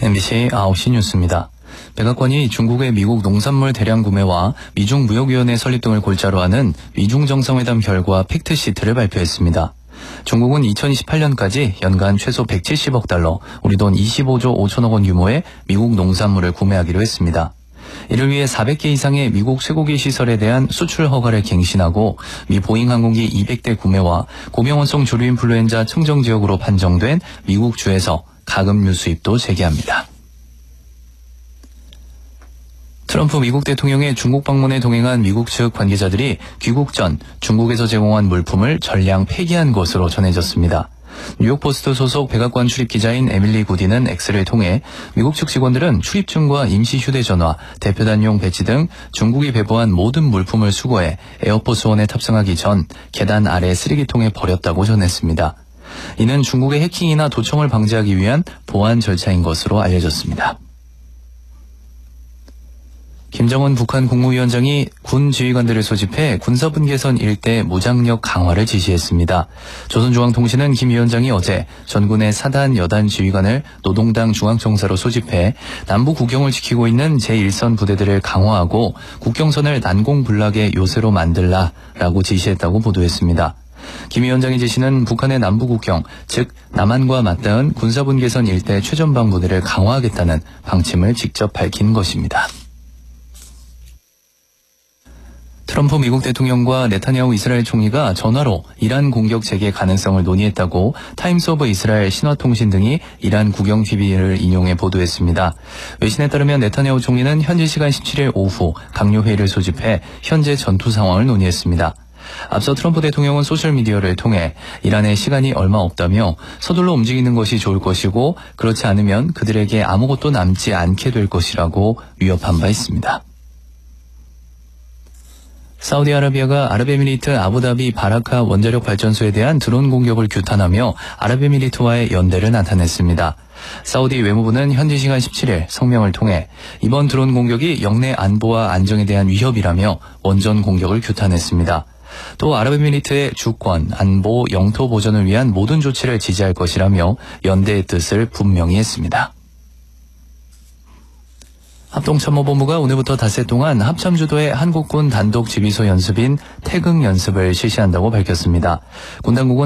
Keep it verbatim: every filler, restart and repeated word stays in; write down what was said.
엠비씨 아홉 시 뉴스입니다. 백악관이 중국의 미국 농산물 대량 구매와 미중 무역위원회 설립 등을 골자로 하는 미중 정상회담 결과 팩트시트를 발표했습니다. 중국은 이천이십팔 년까지 연간 최소 백칠십억 달러, 우리 돈 이십오조 오천억 원 규모의 미국 농산물을 구매하기로 했습니다. 이를 위해 사백 개 이상의 미국 쇠고기 시설에 대한 수출 허가를 갱신하고 미 보잉 항공기 이백 대 구매와 고병원성 조류 인플루엔자 청정 지역으로 판정된 미국 주에서 가금류 수입도 재개합니다. 트럼프 미국 대통령의 중국 방문에 동행한 미국 측 관계자들이 귀국 전 중국에서 제공한 물품을 전량 폐기한 것으로 전해졌습니다. 뉴욕포스트 소속 백악관 출입 기자인 에밀리 구디는 X를 통해 미국 측 직원들은 출입증과 임시 휴대전화, 대표단용 배지 등 중국이 배부한 모든 물품을 수거해 에어포스원에 탑승하기 전 계단 아래 쓰레기통에 버렸다고 전했습니다. 이는 중국의 해킹이나 도청을 방지하기 위한 보안 절차인 것으로 알려졌습니다. 김정은 북한 국무위원장이 군 지휘관들을 소집해 군사분계선 일대 무장력 강화를 지시했습니다. 조선중앙통신은 김 위원장이 어제 전군의 사단 여단 지휘관을 노동당 중앙청사로 소집해 남부 국경을 지키고 있는 제일 선 부대들을 강화하고 국경선을 난공불락의 요새로 만들라라고 지시했다고 보도했습니다. 김 위원장의 지시는 북한의 남부 국경, 즉 남한과 맞닿은 군사분계선 일대 최전방 부대를 강화하겠다는 방침을 직접 밝힌 것입니다. 트럼프 미국 대통령과 네타냐후 이스라엘 총리가 전화로 이란 공격 재개 가능성을 논의했다고 타임스 오브 이스라엘 신화통신 등이 이란 국영티비를 인용해 보도했습니다. 외신에 따르면 네타냐후 총리는 현지 시간 십칠 일 오후 강요회의를 소집해 현재 전투 상황을 논의했습니다. 앞서 트럼프 대통령은 소셜미디어를 통해 이란에 시간이 얼마 없다며 서둘러 움직이는 것이 좋을 것이고 그렇지 않으면 그들에게 아무것도 남지 않게 될 것이라고 위협한 바 있습니다. 사우디아라비아가 아랍에미리트 아부다비 바라카 원자력 발전소에 대한 드론 공격을 규탄하며 아랍에미리트와의 연대를 나타냈습니다. 사우디 외무부는 현지 시간 십칠 일 성명을 통해 이번 드론 공격이 영내 안보와 안정에 대한 위협이라며 원전 공격을 규탄했습니다. 또 아랍에미리트의 주권, 안보, 영토 보전을 위한 모든 조치를 지지할 것이라며 연대의 뜻을 분명히 했습니다. 합동참모본부가 오늘부터 닷새 동안 합참주도의 한국군 단독 지휘소 연습인 태극 연습을 실시한다고 밝혔습니다. 군 당국은